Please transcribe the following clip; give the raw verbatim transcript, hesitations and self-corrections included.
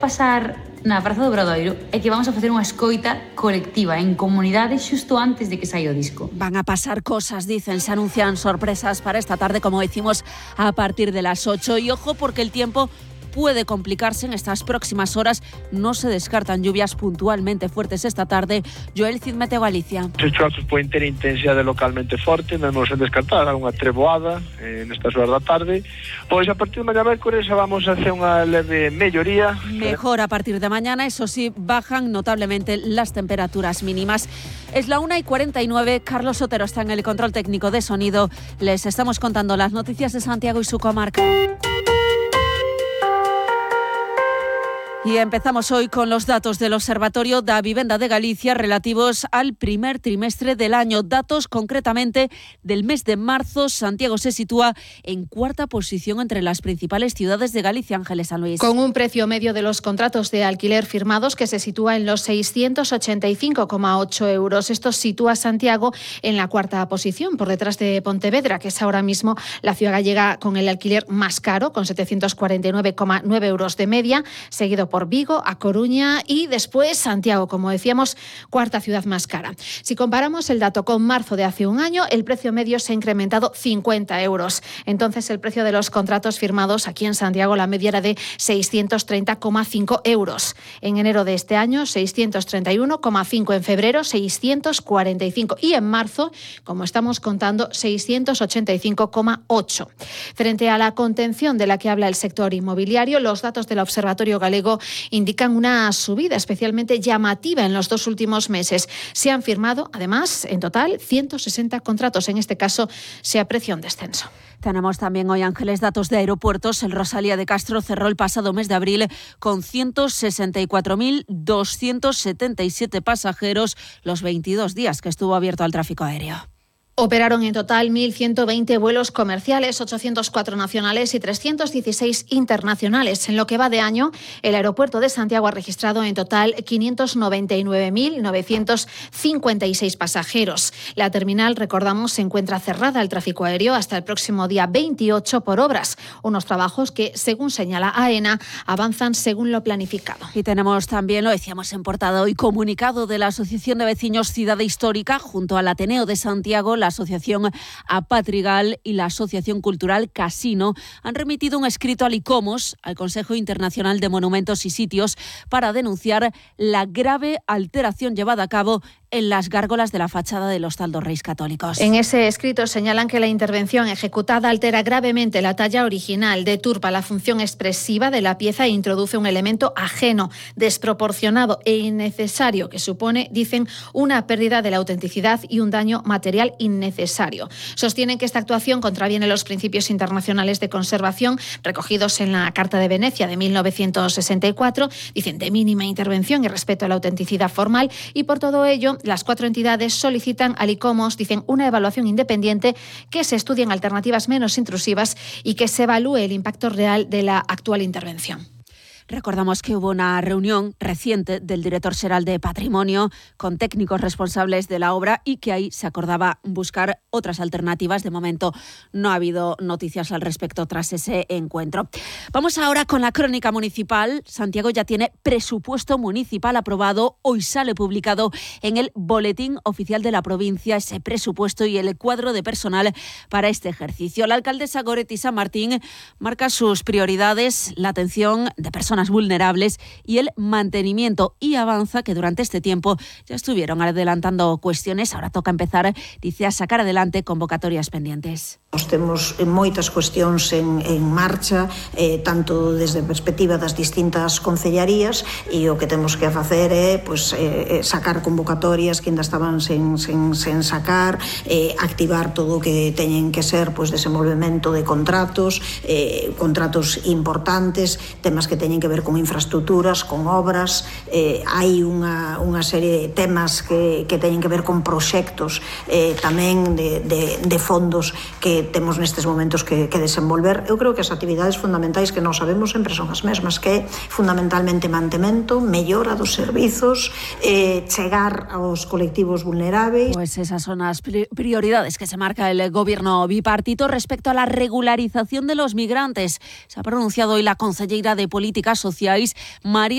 Pasar na Praza do Obradoiro é que vamos a facer unha escoita colectiva en comunidade xusto antes de que saia o disco. Van a pasar cosas, dicen, se anuncian sorpresas para esta tarde, como decimos, a partir de las ocho. Y ojo, porque el tiempo puede complicarse en estas próximas horas. No se descartan lluvias puntualmente fuertes esta tarde. Joel Cid, Meteo Galicia. Os chuvas poden ter intensidade localmente forte, non se descartar unha treboada eh, nestas horas da tarde. Pois a partir de mañá mércores vamos a hacer unha leve melloría. Mejor a partir de mañana, eso sí, bajan notablemente las temperaturas mínimas. Es la una y cuarenta y nueve, Carlos Otero está en el control técnico de sonido. Les estamos contando las noticias de Santiago y su comarca. Y empezamos hoy con los datos del Observatorio da Vivenda de Galicia relativos al primer trimestre del año. Datos concretamente del mes de marzo. Santiago se sitúa en cuarta posición entre las principales ciudades de Galicia. Ángeles San Luis. Con un precio medio de los contratos de alquiler firmados que se sitúa en los seiscientos ochenta y cinco coma ocho euros. Esto sitúa a Santiago en la cuarta posición, por detrás de Pontevedra, que es ahora mismo la ciudad gallega con el alquiler más caro, con setecientos cuarenta y nueve coma nueve euros de media, seguido por Vigo, A Coruña y después Santiago, como decíamos, cuarta ciudad más cara. Si comparamos el dato con marzo de hace un año, el precio medio se ha incrementado cincuenta euros. Entonces, el precio de los contratos firmados aquí en Santiago, la media era de seiscientos treinta coma cinco euros. En enero de este año, seiscientos treinta y uno coma cinco. En febrero, seiscientos cuarenta y cinco. Y en marzo, como estamos contando, seiscientos ochenta y cinco coma ocho. Frente a la contención de la que habla el sector inmobiliario, los datos del Observatorio Galego indican una subida especialmente llamativa en los dos últimos meses. Se han firmado, además, en total, ciento sesenta contratos. En este caso, se aprecia un descenso. Tenemos también hoy, Ángeles, datos de aeropuertos. El Rosalía de Castro cerró el pasado mes de abril con ciento sesenta y cuatro mil doscientos setenta y siete pasajeros los veintidós días que estuvo abierto al tráfico aéreo. Operaron en total mil ciento veinte vuelos comerciales, ochocientos cuatro nacionales y trescientos dieciséis internacionales. En lo que va de año, el aeropuerto de Santiago ha registrado en total quinientos noventa y nueve mil novecientos cincuenta y seis pasajeros. La terminal, recordamos, se encuentra cerrada al tráfico aéreo hasta el próximo día veintiocho por obras. Unos trabajos que, según señala AENA, avanzan según lo planificado. Y tenemos también, lo decíamos en portada hoy, comunicado de la Asociación de Vecinos Ciudad Histórica junto al Ateneo de Santiago, la Asociación Apatrigal y la Asociación Cultural Casino han remitido un escrito al ICOMOS, al Consejo Internacional de Monumentos y Sitios, para denunciar la grave alteración llevada a cabo en las gárgolas de la fachada del Hostal dos Reis Católicos. En ese escrito señalan que la intervención ejecutada altera gravemente la talla original, deturpa la función expresiva de la pieza e introduce un elemento ajeno, desproporcionado e innecesario que supone, dicen, una pérdida de la autenticidad y un daño material innecesario. Sostienen que esta actuación contraviene los principios internacionales de conservación recogidos en la Carta de Venecia de mil novecientos sesenta y cuatro, dicen, de mínima intervención y respeto a la autenticidad formal, y por todo ello las cuatro entidades solicitan al ICOMOS, dicen, una evaluación independiente, que se estudien alternativas menos intrusivas y que se evalúe el impacto real de la actual intervención. Recordamos que hubo una reunión reciente del director xeral de Patrimonio con técnicos responsables de la obra y que ahí se acordaba buscar otras alternativas. De momento no ha habido noticias al respecto tras ese encuentro. Vamos ahora con la crónica municipal. Santiago ya tiene presupuesto municipal aprobado. Hoy sale publicado en el Boletín Oficial de la Provincia ese presupuesto y el cuadro de personal para este ejercicio. La alcaldesa Goretti San Martín marca sus prioridades, la atención de personas vulnerables y el mantenimiento, y avanza que durante este tiempo ya estuvieron adelantando cuestiones. Ahora toca empezar, dice, a sacar adelante convocatorias pendientes. Nos temos moitas cuestións en, en marcha, eh, tanto desde a perspectiva das distintas concellarías, e o que temos que facer é pues, eh, sacar convocatorias que ainda estaban sen, sen, sen sacar, eh, activar todo o que teñen que ser pues, desenvolvemento de contratos, eh, contratos importantes, temas que teñen que ver con infraestructuras, con obras, eh, hai unha, unha serie de temas que, que teñen que ver con proxectos eh, tamén de, de, de fondos que temos nestes momentos que, que desenvolver. Eu creo que as actividades fundamentais que nós sabemos sempre son as mesmas, que é fundamentalmente mantemento, mellora dos servizos, eh, chegar aos colectivos vulneráveis. Pues esas son las prioridades que se marca el gobierno bipartito respecto a la regularización de los migrantes. Se ha pronunciado hoy la concelleira de Políticas Sociais, María